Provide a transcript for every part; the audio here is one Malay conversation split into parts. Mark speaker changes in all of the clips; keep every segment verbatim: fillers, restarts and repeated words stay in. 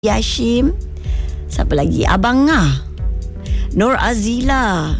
Speaker 1: Yashim. Siapa lagi? Abang Ngah, Nur Azila.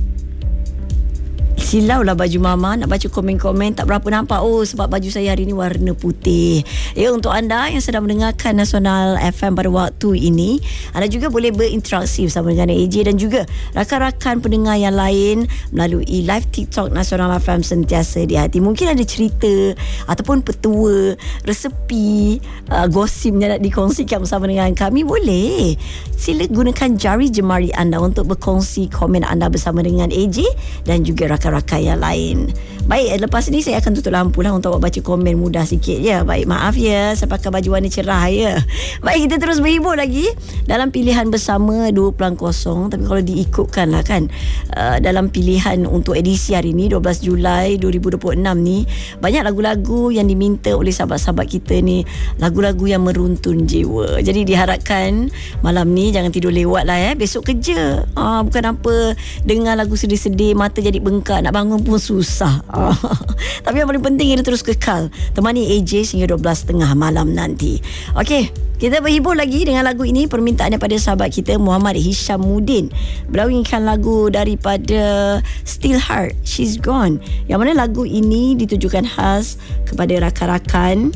Speaker 1: Silau lah baju mama. Nak baca komen-komen tak berapa nampak. Oh, sebab baju saya hari ni warna putih. Ya, untuk anda yang sedang mendengarkan Nasional F M pada waktu ini, anda juga boleh berinteraksi bersama dengan A J dan juga rakan-rakan pendengar yang lain melalui live TikTok Nasional F M Sentiasa di Hati. Mungkin ada cerita ataupun petua, resepi, uh, gosip yang nak dikongsikan bersama dengan kami, boleh. Sila gunakan jari jemari anda untuk berkongsi komen anda bersama dengan A J dan juga rakan-rakan yang lain. Baik, lepas ni saya akan tutup lampu lah untuk baca komen mudah sikit ya. Baik, maaf ya, saya pakai baju warna cerah ya. Baik, kita terus berhibur lagi dalam pilihan bersama dua kosong. Tapi kalau diikutkan lah kan, uh, dalam pilihan untuk edisi hari ni dua belas Julai dua ribu dua puluh enam ni, banyak lagu-lagu yang diminta oleh sahabat-sahabat kita ni, lagu-lagu yang meruntun jiwa. Jadi diharapkan malam ni jangan tidur lewat lah ya. Besok kerja, uh, bukan apa dengar lagu sedih-sedih mata jadi bengkak, nak bangun pun susah. Tapi yang paling penting kita terus kekal temani A J sehingga dua belas tiga puluh malam nanti. Okey, kita berhibur lagi dengan lagu ini, permintaan daripada sahabat kita Muhammad Hishamuddin. Beliau inginkan lagu daripada Still Heart, She's Gone, yang mana lagu ini ditujukan khas kepada rakan-rakan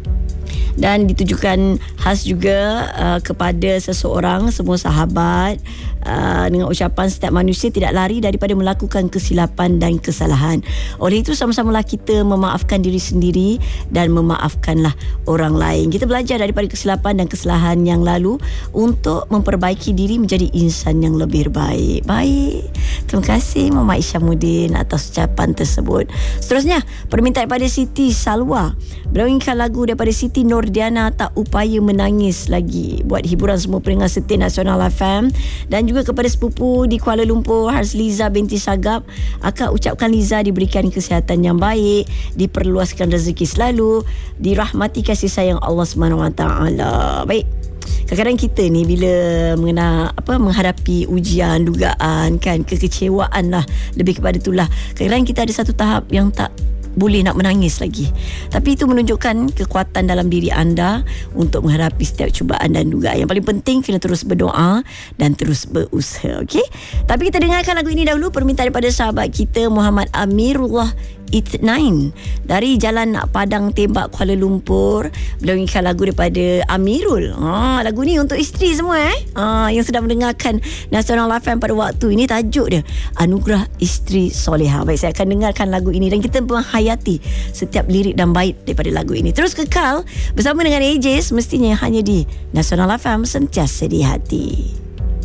Speaker 1: dan ditujukan khas juga uh, kepada seseorang, semua sahabat, uh, dengan ucapan setiap manusia tidak lari daripada melakukan kesilapan dan kesalahan. Oleh itu sama-samalah kita memaafkan diri sendiri dan memaafkanlah orang lain. Kita belajar daripada kesilapan dan kesalahan yang lalu untuk memperbaiki diri menjadi insan yang lebih baik. Baik, terima kasih Muhammad Hishamuddin atas ucapan tersebut. Seterusnya, permintaan daripada Siti Salwa. Beliau inginkan lagu daripada Siti Nordiana, Tak Upaya Menangis Lagi, buat hiburan semua pendengar setia Nasional F M. Dan juga kepada sepupu di Kuala Lumpur, Harzliza binti Sagap. Akak ucapkan Liza diberikan kesihatan yang baik, diperluaskan rezeki selalu, dirahmati kasih sayang Allah subhanahu wa taala. Baik, kadang-kadang kita ni bila mengenal apa menghadapi ujian, dugaan kan, kekecewaan lah, lebih kepada itulah. Kadang-kadang kita ada satu tahap yang tak boleh nak menangis lagi. Tapi itu menunjukkan kekuatan dalam diri anda untuk menghadapi setiap cubaan dan dugaan. Yang paling penting kena terus berdoa dan terus berusaha. Okey? Tapi kita dengarkan lagu ini dahulu, permintaan daripada sahabat kita Muhammad Amirullah Itnain dari Jalan Padang Tembak, Kuala Lumpur. Beliau inginkan lagu daripada Amirul. Ha, lagu ni untuk isteri semua eh. Ha, yang sedang mendengarkan Nasional F M pada waktu ini, tajuk dia Anugerah Isteri Soleha. Baik, saya akan dengarkan lagu ini dan kita menghayati setiap lirik dan bait daripada lagu ini. Terus kekal bersama dengan A J semestinya hanya di Nasional F M Sentiasa di Hati.